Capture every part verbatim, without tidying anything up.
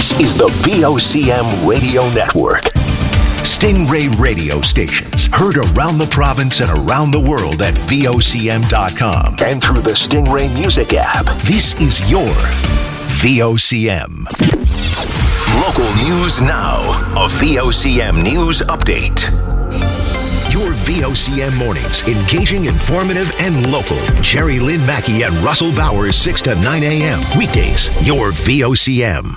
This is the V O C M Radio Network. Stingray radio stations heard around the province and around the world at V O C M dot com and through the Stingray Music app. This is your V O C M. Local news now. A V O C M News Update. Your V O C M mornings, engaging, informative, and local. Jerry Lynn Mackey and Russell Bowers, six to nine a.m. Weekdays, your V O C M.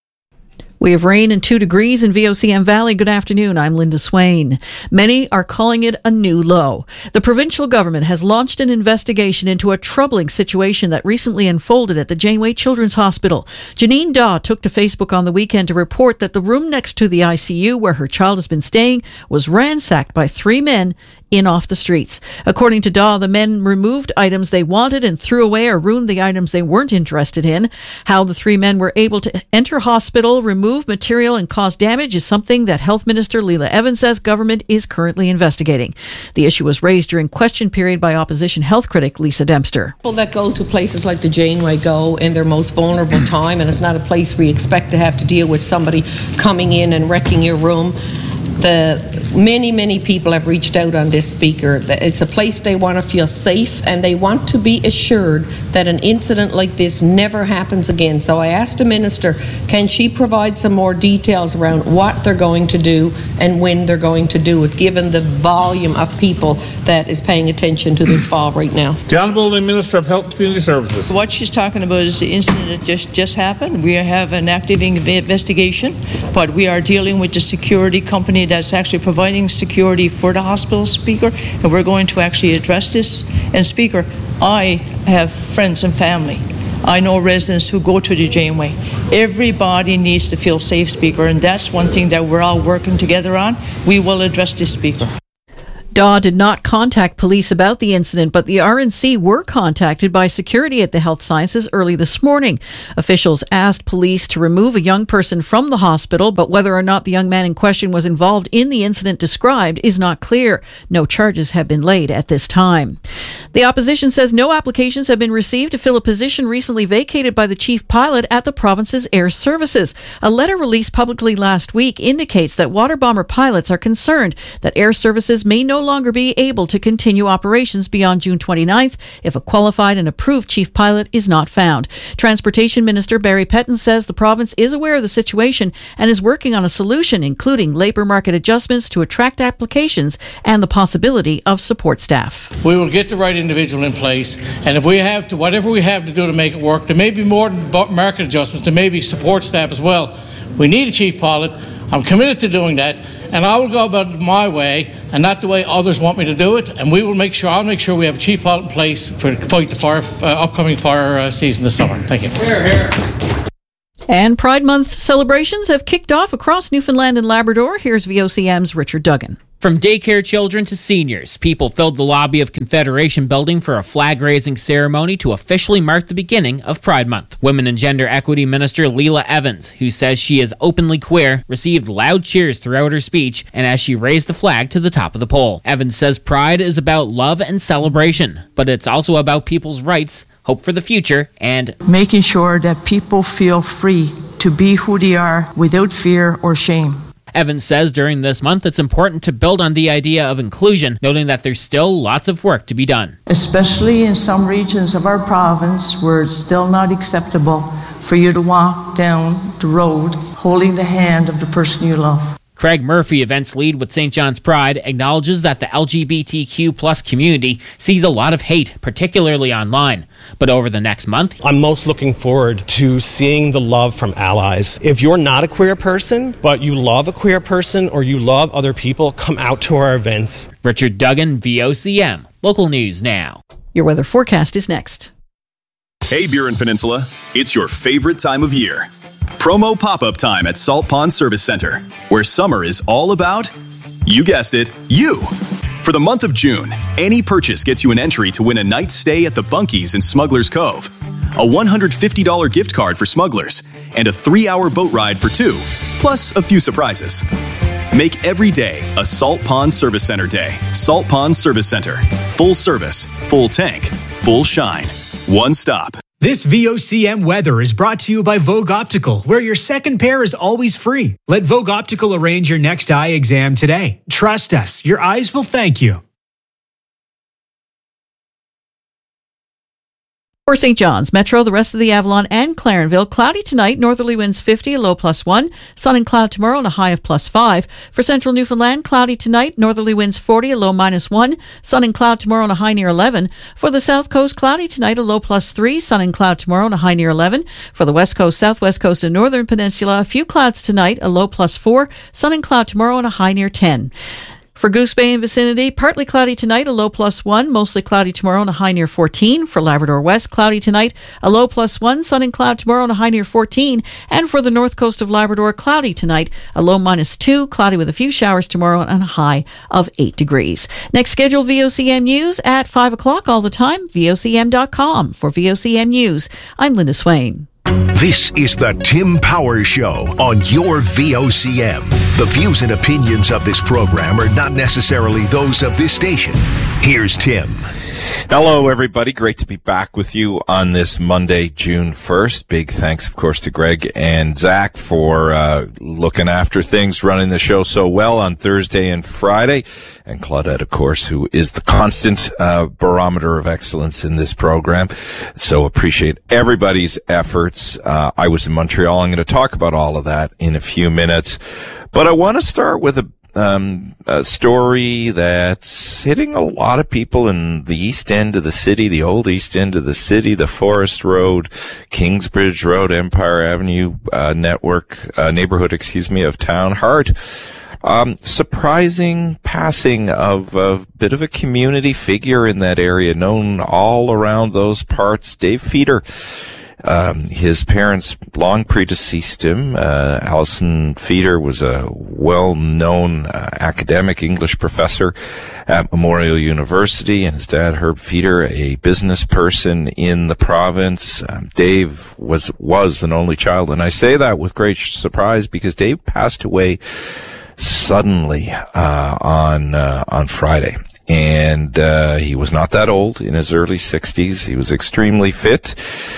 We have rain and two degrees in V O C M Valley. Good afternoon. I'm Linda Swain. Many are calling it a new low. The provincial government has launched an investigation into a troubling situation that recently unfolded at the Janeway Children's Hospital. Janine Daw took to Facebook on the weekend to report that the room next to the I C U where her child has been staying was ransacked by three men in off the streets. According to Daw, the men removed items they wanted and threw away or ruined the items they weren't interested in. How the three men were able to enter hospital, remove material and cause damage is something that Health Minister Leila Evans says government is currently investigating. The issue was raised during question period by opposition health critic Lisa Dempster. People that go to places like the Janeway go in their most vulnerable time, and it's not a place where you expect to have to deal with somebody coming in and wrecking your room. The many, many people have reached out on this speaker. It's a place they want to feel safe, and they want to be assured that an incident like this never happens again. So I asked the minister, can she provide some more details around what they're going to do and when they're going to do it, given the volume of people that is paying attention to this fall right now. The Honourable Minister of Health and Community Services. What she's talking about is the incident that just, just happened. We have an active investigation, but we are dealing with the security company that's actually providing security for the hospital, Speaker, and we're going to actually address this. And Speaker, I have friends and family. I know residents who go to the Janeway. Everybody needs to feel safe, Speaker, and that's one thing that we're all working together on. We will address this, Speaker. Daw did not contact police about the incident, but the R N C were contacted by security at the Health Sciences early this morning. Officials asked police to remove a young person from the hospital, but whether or not the young man in question was involved in the incident described is not clear. No charges have been laid at this time. The opposition says no applications have been received to fill a position recently vacated by the chief pilot at the province's air services. A letter released publicly last week indicates that water bomber pilots are concerned that air services may no longer be able to continue operations beyond June twenty-ninth if a qualified and approved chief pilot is not found. Transportation Minister Barry Petton says the province is aware of the situation and is working on a solution, including labour market adjustments to attract applications and the possibility of support staff. We will get the right individual in place, and if we have to, whatever we have to do to make it work, there may be more than market adjustments, there may be support staff as well. We need a chief pilot. I'm committed to doing that, and I will go about it my way and not the way others want me to do it, and we will make sure, I'll make sure we have a chief pilot in place for fight the fire, uh, upcoming fire uh, season this summer. Thank you. Here, here. And Pride Month celebrations have kicked off across Newfoundland and Labrador. Here's V O C M's Richard Duggan. From daycare children to seniors, people filled the lobby of Confederation Building for a flag-raising ceremony to officially mark the beginning of Pride Month. Women and Gender Equity Minister Leila Evans, who says she is openly queer, received loud cheers throughout her speech and as she raised the flag to the top of the pole. Evans says Pride is about love and celebration, but it's also about people's rights, hope for the future, and making sure that people feel free to be who they are without fear or shame. Evans says during this month it's important to build on the idea of inclusion, noting that there's still lots of work to be done. Especially in some regions of our province where it's still not acceptable for you to walk down the road holding the hand of the person you love. Craig Murphy, events lead with Saint John's Pride, acknowledges that the L G B T Q plus community sees a lot of hate, particularly online. But over the next month, I'm most looking forward to seeing the love from allies. If you're not a queer person, but you love a queer person or you love other people, come out to our events. Richard Duggan, V O C M. Local news now. Your weather forecast is next. Hey, Burin Peninsula. It's your favorite time of year. Promo pop-up time at Salt Pond Service Center, where summer is all about, you guessed it, you. For the month of June, any purchase gets you an entry to win a night's stay at the Bunkies in Smuggler's Cove, a one hundred fifty dollars gift card for Smugglers, and a three-hour boat ride for two, plus a few surprises. Make every day a Salt Pond Service Center day. Salt Pond Service Center. Full service, full tank, full shine. One stop. This V O C M weather is brought to you by Vogue Optical, where your second pair is always free. Let Vogue Optical arrange your next eye exam today. Trust us, your eyes will thank you. For Saint John's, Metro, the rest of the Avalon and Clarenville, cloudy tonight, northerly winds fifty, a low plus one, sun and cloud tomorrow and a high of plus five. For central Newfoundland, cloudy tonight, northerly winds forty, a low minus one, sun and cloud tomorrow and a high near eleven. For the south coast, cloudy tonight, a low plus three, sun and cloud tomorrow and a high near eleven. For the west coast, southwest coast and northern peninsula, a few clouds tonight, a low plus four, sun and cloud tomorrow and a high near ten. For Goose Bay and vicinity, partly cloudy tonight, a low plus one, mostly cloudy tomorrow and a high near fourteen. For Labrador West, cloudy tonight, a low plus one, sun and cloud tomorrow and a high near fourteen. And for the north coast of Labrador, cloudy tonight, a low minus two, cloudy with a few showers tomorrow and a high of eight degrees. Next scheduled V O C M News at five o'clock all the time, V O C M dot com. For V O C M News, I'm Linda Swain. This is the Tim Powers Show on your V O C M. The views and opinions of this program are not necessarily those of this station. Here's Tim. Hello, everybody. Great to be back with you on this Monday, June first. Big thanks, of course, to Greg and Zach for uh, looking after things, running the show so well on Thursday and Friday. And Claudette, of course, who is the constant uh, barometer of excellence in this program. So appreciate everybody's efforts. Uh, I was in Montreal. I'm going to talk about all of that in a few minutes. But I want to start with a Um, a story that's hitting a lot of people in the east end of the city, the old east end of the city, the Forest Road, Kingsbridge Road, Empire Avenue, uh, network, uh, neighborhood, excuse me, of Town Hart. Um, surprising passing of a bit of a community figure in that area, known all around those parts, Dave Feeder. Um, his parents long predeceased him. Uh, Alison Feeder was a well-known uh, academic English professor at Memorial University, and his dad, Herb Feeder, a business person in the province. Um, Dave was was an only child, and I say that with great surprise because Dave passed away suddenly uh, on uh, on Friday. And uh, he was not that old, in his early sixties. He was extremely fit.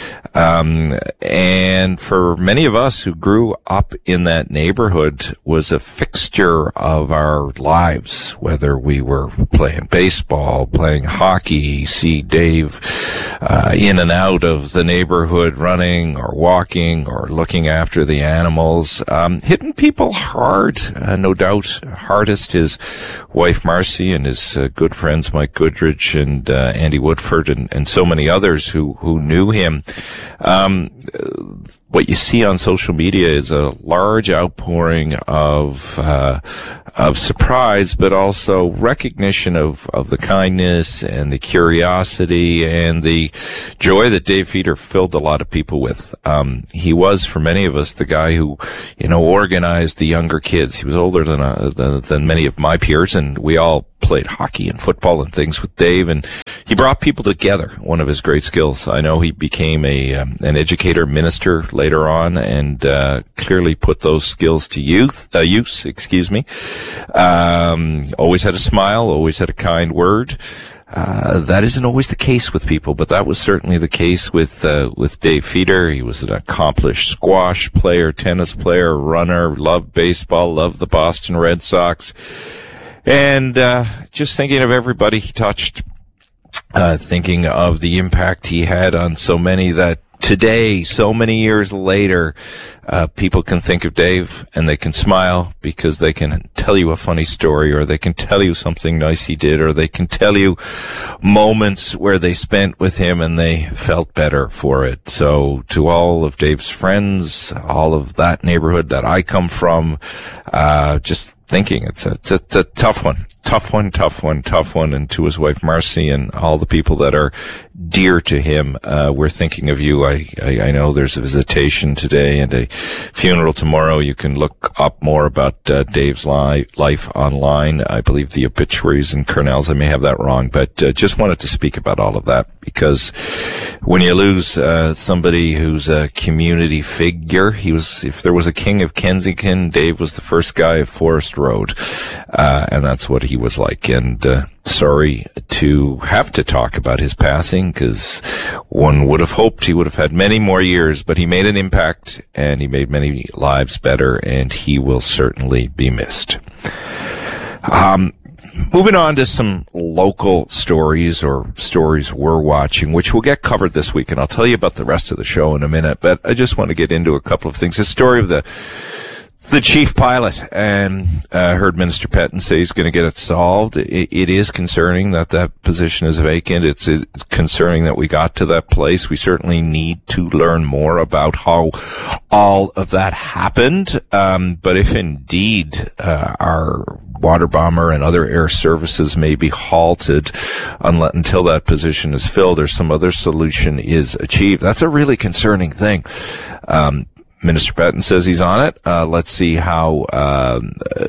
Um, and for many of us who grew up in that neighborhood, was a fixture of our lives, whether we were playing baseball, playing hockey, see Dave uh, in and out of the neighborhood running or walking or looking after the animals, um, hitting people hard, uh, no doubt. Hardest his wife Marcy and his uh, good friends Mike Goodrich and uh, Andy Woodford and, and so many others who, who knew him. Um, what you see on social media is a large outpouring of, uh, of surprise, but also recognition of, of the kindness and the curiosity and the joy that Dave Feeder filled a lot of people with. Um, he was, for many of us, the guy who, you know, organized the younger kids. He was older than, uh, than, than many of my peers, and we all played hockey and football and things with Dave, and he brought people together. One of his great skills. I know he became a um, an educator, minister later on, and uh, clearly put those skills to youth uh, use. Excuse me. Um, always had a smile. Always had a kind word. Uh, that isn't always the case with people, but that was certainly the case with uh, with Dave Feeder. He was an accomplished squash player, tennis player, runner, loved baseball, loved the Boston Red Sox. And uh just thinking of everybody he touched, uh thinking of the impact he had on so many that today, so many years later, uh people can think of Dave and they can smile because they can tell you a funny story, or they can tell you something nice he did, or they can tell you moments where they spent with him and they felt better for it. So to all of Dave's friends, all of that neighborhood that I come from, uh just thinking it's a, it's a, it's a tough one, tough one, tough one, tough one. And to his wife Marcy and all the people that are dear to him, uh, we're thinking of you. I, I, I know there's a visitation today and a funeral tomorrow. You can look up more about uh, Dave's li- life online. I believe the obituaries and kernels. I may have that wrong, but uh, just wanted to speak about all of that because when you lose uh, somebody who's a community figure, he was, if there was a king of Kensington, Dave was the first guy of Forest Road, uh, and that's what he was like. And uh, sorry to have to talk about his passing, because one would have hoped he would have had many more years, but he made an impact and he made many lives better, and he will certainly be missed. Um, moving on to some local stories, or stories we're watching, which will get covered this week, and I'll tell you about the rest of the show in a minute, but I just want to get into a couple of things. The story of the the chief pilot, and I uh, heard Minister Petten say he's going to get it solved. It, it is concerning that that position is vacant. It's, it's concerning that we got to that place. We certainly need to learn more about how all of that happened. Um, but if indeed uh, our water bomber and other air services may be halted unless, until that position is filled or some other solution is achieved, that's a really concerning thing. Um, Minister Petten says he's on it. Uh, let's see how um,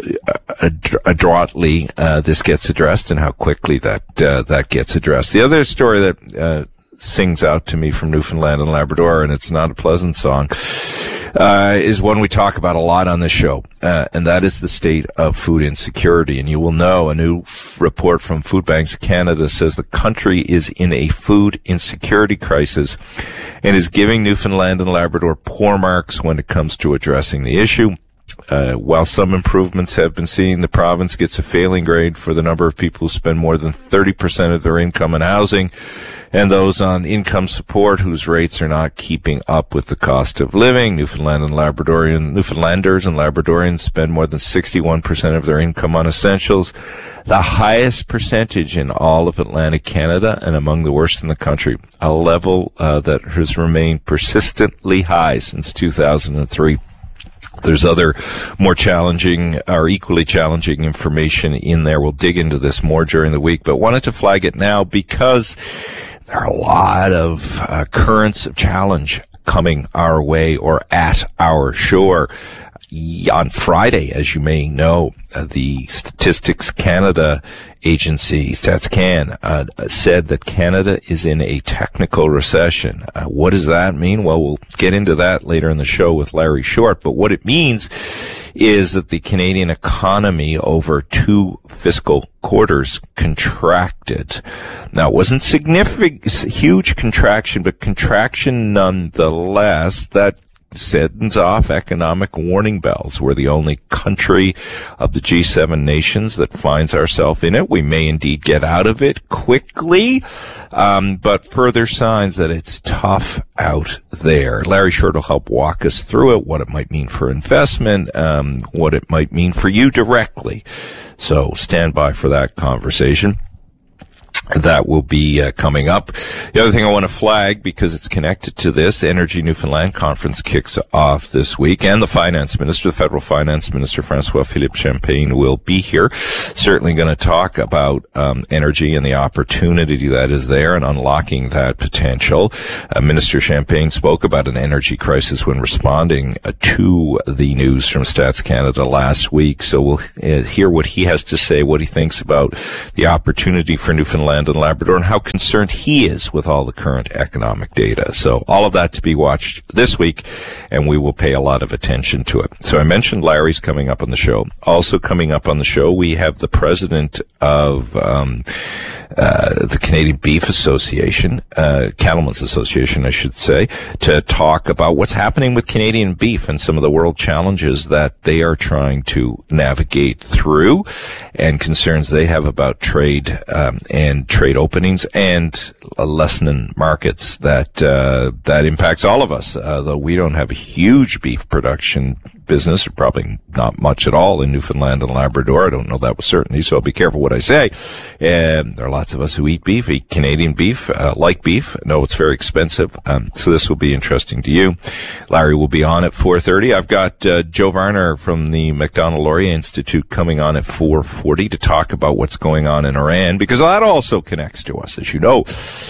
adroitly uh, this gets addressed and how quickly that uh, that gets addressed. The other story that uh, sings out to me from Newfoundland and Labrador, and it's not a pleasant song, uh, is one we talk about a lot on this show, uh, and that is the state of food insecurity. And you will know a new f- report from Food Banks Canada says the country is in a food insecurity crisis and is giving Newfoundland and Labrador poor marks when it comes to addressing the issue. Uh, while some improvements have been seen, the province gets a failing grade for the number of people who spend more than thirty percent of their income on housing, and those on income support whose rates are not keeping up with the cost of living. Newfoundland and Labradorian, Newfoundlanders and Labradorians spend more than sixty-one percent of their income on essentials, the highest percentage in all of Atlantic Canada and among the worst in the country, a level uh, that has remained persistently high since two thousand three. There's other more challenging or equally challenging information in there. We'll dig into this more during the week, but wanted to flag it now because there are a lot of uh, currents of challenge coming our way or at our shore. On Friday, as you may know, uh, the Statistics Canada agency, StatsCan, uh, said that Canada is in a technical recession. Uh, what does that mean? Well, we'll get into that later in the show with Larry Short, but what it means is that the Canadian economy over two fiscal quarters contracted. Now, it wasn't significant, huge contraction, but contraction nonetheless. That sends off economic warning bells. We're the only country of the G seven nations that finds ourselves in it. We may indeed get out of it quickly, um, but further signs that it's tough out there. Larry Short will help walk us through it, what it might mean for investment, um, what it might mean for you directly. So stand by for that conversation. That will be uh, coming up. The other thing I want to flag, because it's connected to this, Energy Newfoundland Conference kicks off this week, and the Finance Minister, the Federal Finance Minister, François-Philippe Champagne, will be here. Certainly going to talk about um, energy and the opportunity that is there and unlocking that potential. Uh, Minister Champagne spoke about an energy crisis when responding uh, to the news from Stats Canada last week, so we'll uh, hear what he has to say, what he thinks about the opportunity for Newfoundland and Labrador, and how concerned he is with all the current economic data. So all of that to be watched this week, and we will pay a lot of attention to it. So I mentioned Larry's coming up on the show. Also coming up on the show, we have the president of um, uh, the Canadian Beef Association, uh, Cattlemen's Association, I should say, to talk about what's happening with Canadian beef and some of the world challenges that they are trying to navigate through, and concerns they have about trade um, and trade openings and lessening markets that uh, that impacts all of us. Uh, though we don't have a huge beef production business, or probably not much at all in Newfoundland and Labrador. I don't know that with certainty, so I'll be careful what I say. Um, there are lots of us who eat beef, eat Canadian beef, uh, like beef. No, it's very expensive. Um, so this will be interesting to you. Larry will be on at four thirty. I've got uh, Joe Varner from the Macdonald-Laurier Institute coming on at four forty to talk about what's going on in Iran, because that also connects to us, as you know.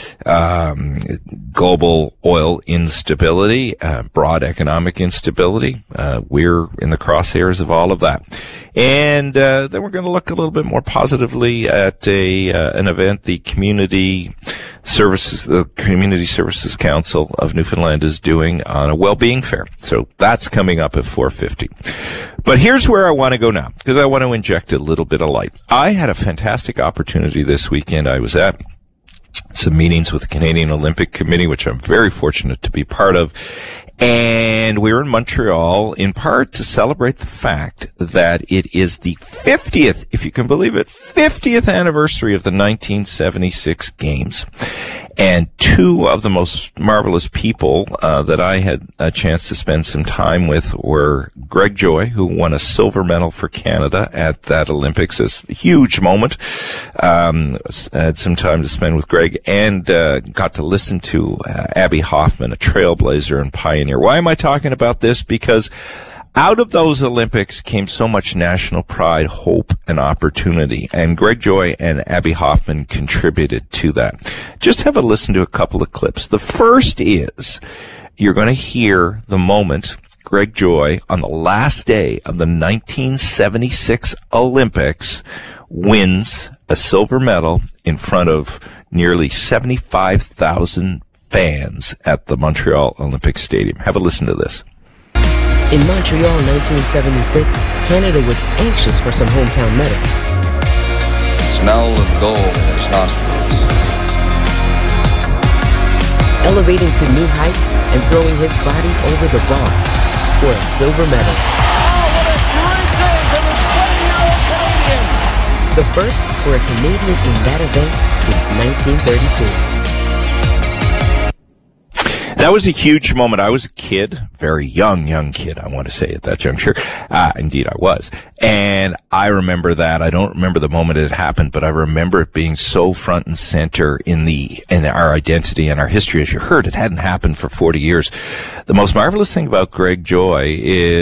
Um, global oil instability, uh, broad economic instability. Uh, we're in the crosshairs of all of that. And uh, then we're going to look a little bit more positively at a uh, an event, the Community services, the Community Services Council of Newfoundland is doing on a well-being fair. So that's coming up at four fifty. But here's where I want to go now, because I want to inject a little bit of light. I had a fantastic opportunity this weekend. I was at some meetings with the Canadian Olympic Committee, which I'm very fortunate to be part of. And we were in Montreal in part to celebrate the fact that it is the fiftieth, if you can believe it, fiftieth anniversary of the nineteen seventy-six Games. And two of the most marvelous people uh, that I had a chance to spend some time with were Greg Joy, who won a silver medal for Canada at that Olympics. It's a huge moment. Um, I had some time to spend with Greg and uh, got to listen to uh, Abbie Hoffman, a trailblazer and pioneer. Why am I talking about this? Because out of those Olympics came so much national pride, hope, and opportunity. And Greg Joy and Abbie Hoffman contributed to that. Just have a listen to a couple of clips. The first is, you're going to hear the moment Greg Joy, on the last day of the nineteen seventy-six Olympics, wins a silver medal in front of nearly seventy-five thousand fans at the Montreal Olympic Stadium. Have a listen to this. In Montreal nineteen seventy-six, Canada was anxious for some hometown medals. Smell of gold in his nostrils. Elevating to new heights and throwing his body over the bar for a silver medal. Oh, what a great day for the twenty-year-old Canadian! The first for a Canadian in that event since nineteen thirty-two. That was a huge moment. I was a kid, very young, young kid, I want to say at that juncture. Uh, indeed I was. And I remember that. I don't remember the moment it happened, but I remember it being so front and center in the, in our identity and our history. As you heard, it hadn't happened for forty years. The most marvelous thing about Greg Joy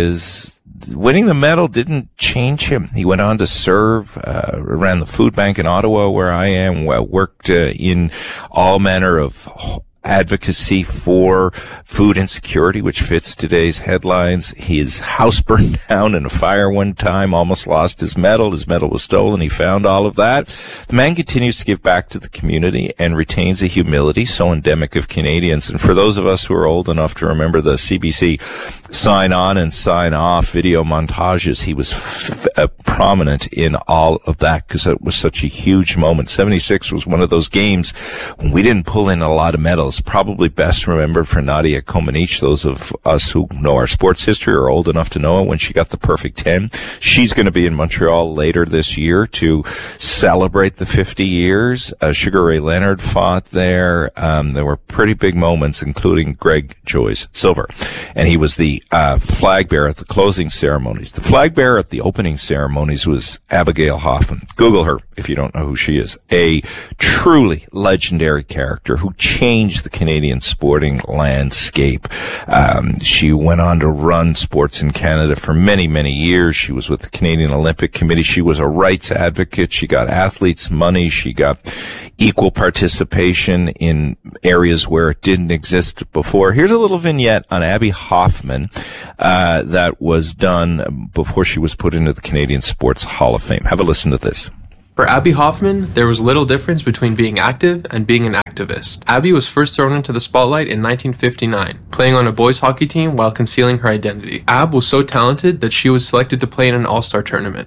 is winning the medal didn't change him. He went on to serve, uh, ran the food bank in Ottawa where I am, worked uh, in all manner of advocacy for food insecurity, which fits today's headlines. His house burned down in a fire one time, almost lost his medal. His medal was stolen. He found all of that. The man continues to give back to the community and retains a humility so endemic of Canadians. And for those of us who are old enough to remember the C B C sign on and sign off video montages, he was f- uh, prominent in all of that because it was such a huge moment. seventy-six was one of those games when we didn't pull in a lot of medals. Probably best remembered for Nadia Comaneci. Those of us who know our sports history are old enough to know it when she got the perfect ten. She's going to be in Montreal later this year to celebrate the fifty years. Uh, Sugar Ray Leonard fought there. Um, there were pretty big moments, including Greg Joy's silver. And he was the uh, flag bearer at the closing ceremonies. The flag bearer at the opening ceremonies was Abigail Hoffman. Google her if you don't know who she is. A truly legendary character who changed the Canadian sporting landscape. Um, she went on to run sports in Canada for many, many years. She was with the Canadian Olympic Committee. She was a rights advocate. She got athletes money. She got equal participation in areas where it didn't exist before. Here's a little vignette on Abbie Hoffman uh, that was done before she was put into the Canadian Sports Hall of Fame. Have a listen to this. For Abbie Hoffman, there was little difference between being active and being an activist. Abbie was first thrown into the spotlight in nineteen fifty-nine, playing on a boys hockey team while concealing her identity. Ab was so talented that she was selected to play in an all-star tournament.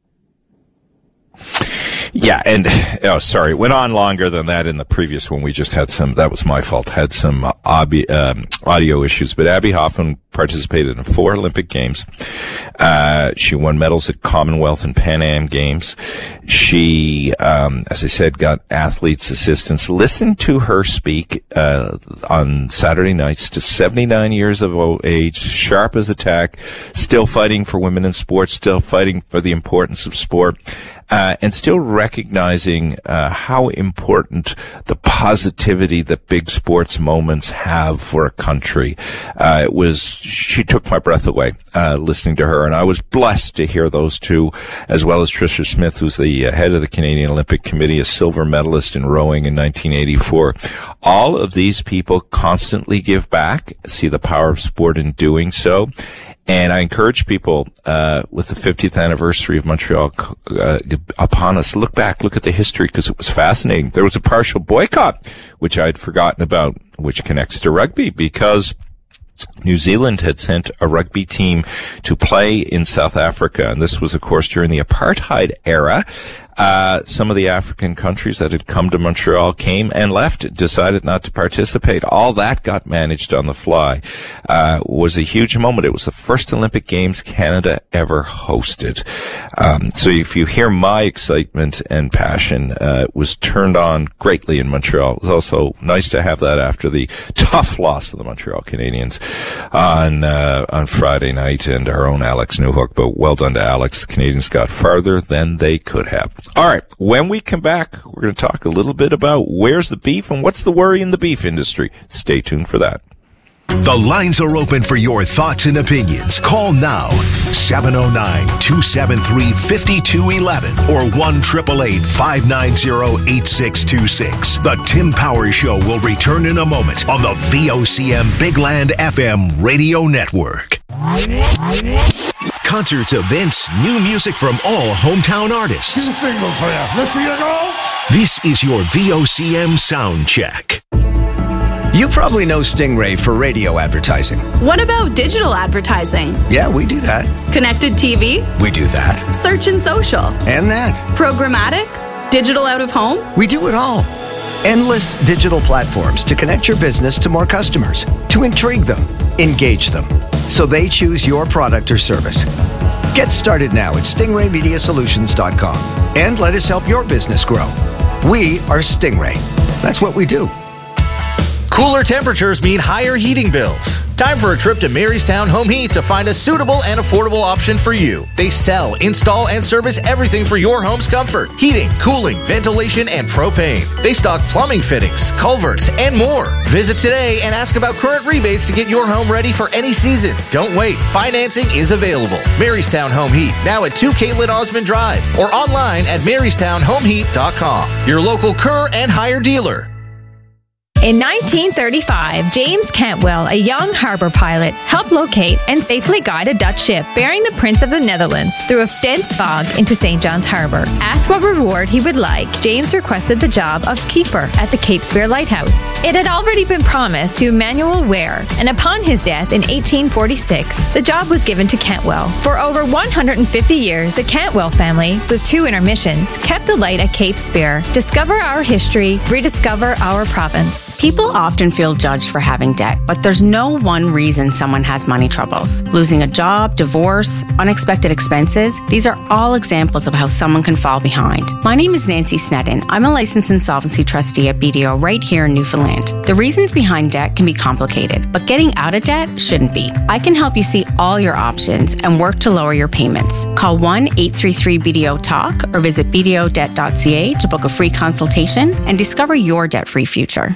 Yeah, and, oh, sorry, it went on longer than that in the previous one. We just had some, that was my fault, had some uh, obvi- um, audio issues. But Abbie Hoffman participated in four Olympic Games. Uh, she won medals at Commonwealth and Pan Am Games. She, um, as I said, got athletes' assistance. Listen to her speak, uh, on Saturday nights to seventy-nine years of age, sharp as a tack, still fighting for women in sports, still fighting for the importance of sport. Uh, and still recognizing uh, how important the positivity that big sports moments have for a country. Uh, it was, she took my breath away uh, listening to her, and I was blessed to hear those two, as well as Tricia Smith, who's the uh, head of the Canadian Olympic Committee, a silver medalist in rowing in nineteen eighty-four. All of these people constantly give back, see the power of sport in doing so, And I encourage people, uh, with the fiftieth anniversary of Montreal uh, upon us, look back, look at the history, because it was fascinating. There was a partial boycott, which I'd forgotten about, which connects to rugby, because New Zealand had sent a rugby team to play in South Africa, and this was, of course, during the apartheid era. Uh, some of the African countries that had come to Montreal came and left, decided not to participate. All that got managed on the fly. Uh, was a huge moment. It was the first Olympic Games Canada ever hosted. Um, so if you hear my excitement and passion, uh, it was turned on greatly in Montreal. It was also nice to have that after the tough loss of the Montreal Canadiens on, uh, on Friday night, and our own Alex Newhook. But well done to Alex. The Canadians got farther than they could have. All right. When we come back, we're going to talk a little bit about where's the beef and what's the worry in the beef industry. Stay tuned for that. The lines are open for your thoughts and opinions. Call now, seven oh nine, two seven three, five two one one or one eight eight eight, five nine zero, eight six two six. The Tim Power Show will return in a moment on the V O C M Big Land F M radio network. Concerts, events, new music from all hometown artists. Two singles for you. Let's see you go. This is your V O C M sound check. You probably know Stingray for radio advertising. What about digital advertising? Yeah, we do that. Connected T V? We do that. Search and social? And that. Programmatic? Digital out of home? We do it all. Endless digital platforms to connect your business to more customers, to intrigue them, engage them, so they choose your product or service. Get started now at stingray media solutions dot com and let us help your business grow. We are Stingray. That's what we do. Cooler temperatures mean higher heating bills. Time for a trip to Marystown Home Heat to find a suitable and affordable option for you. They sell, install, and service everything for your home's comfort. Heating, cooling, ventilation, and propane. They stock plumbing fittings, culverts, and more. Visit today and ask about current rebates to get your home ready for any season. Don't wait. Financing is available. Marystown Home Heat, now at two Caitlin Osmond Drive or online at marystown home heat dot com. Your local Kerr and Hire dealer. In nineteen thirty-five, James Cantwell, a young harbor pilot, helped locate and safely guide a Dutch ship bearing the Prince of the Netherlands through a dense fog into Saint John's Harbor. Asked what reward he would like, James requested the job of keeper at the Cape Spear Lighthouse. It had already been promised to Emmanuel Ware, and upon his death in eighteen forty-six, the job was given to Cantwell. For over one hundred fifty years, the Cantwell family, with two intermissions, kept the light at Cape Spear. Discover our history, rediscover our province. People often feel judged for having debt, but there's no one reason someone has money troubles. Losing a job, divorce, unexpected expenses, these are all examples of how someone can fall behind. My name is Nancy Sneddon. I'm a licensed insolvency trustee at B D O right here in Newfoundland. The reasons behind debt can be complicated, but getting out of debt shouldn't be. I can help you see all your options and work to lower your payments. Call one eight three three B D O talk or visit b d o debt dot c a to book a free consultation and discover your debt-free future.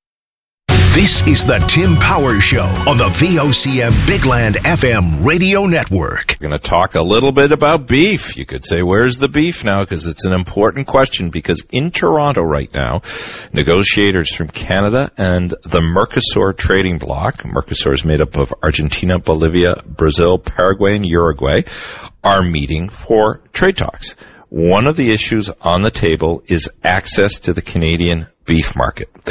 This is the Tim Power Show on the V O C M Big Land F M radio network. We're going to talk a little bit about beef. You could say, where's the beef now? Because it's an important question, because in Toronto right now, negotiators from Canada and the Mercosur trading bloc, Mercosur is made up of Argentina, Bolivia, Brazil, Paraguay, and Uruguay, are meeting for trade talks. One of the issues on the table is access to the Canadian beef market.